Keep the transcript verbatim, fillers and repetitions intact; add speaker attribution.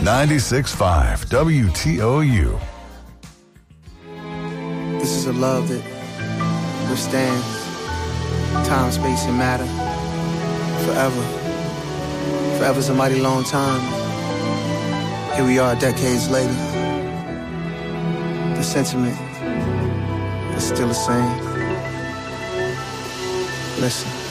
Speaker 1: ninety-six point five W T O U.
Speaker 2: This is a love that withstands time, space, and matter forever. Forever's a mighty long time. Here we are decades later. The sentiment is still the same. Listen.